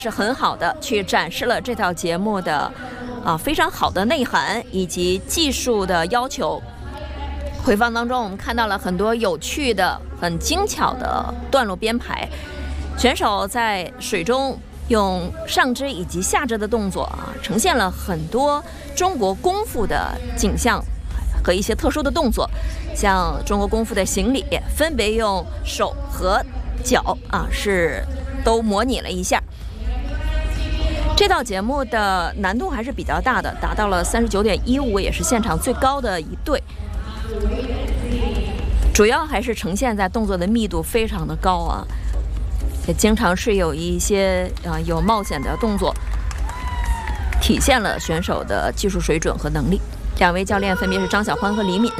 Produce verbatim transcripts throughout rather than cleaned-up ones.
是很好的去展示了这套节目的啊非常好的内涵以及技术的要求。回放当中，我们看到了很多有趣的、很精巧的段落编排，选手在水中用上肢以及下肢的动作啊，呈现了很多中国功夫的景象和一些特殊的动作，像中国功夫的行礼，分别用手和脚啊是都模拟了一下。这道节目的难度还是比较大的，达到了三十九点一五，也是现场最高的一对。主要还是呈现在动作的密度非常的高啊，也经常是有一些啊有冒险的动作，体现了选手的技术水准和能力。两位教练分别是张晓欢和李敏。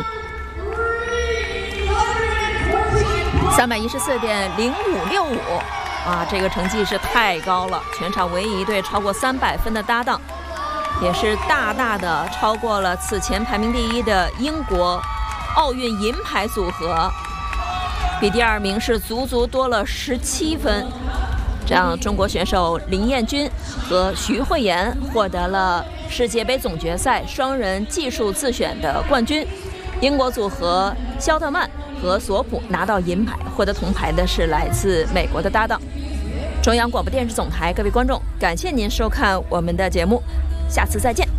三百一十四点零五六五啊，这个成绩是太高了，全场唯一一对超过三百分的搭档，也是大大的超过了此前排名第一的英国奥运银牌组合，比第二名是足足多了十七分。这样，中国选手林彦君和徐慧妍获得了世界杯总决赛双人技术自选的冠军。英国组合肖特曼和索普拿到银牌，获得铜牌的是来自美国的搭档。中央广播电视总台，各位观众，感谢您收看我们的节目，下次再见。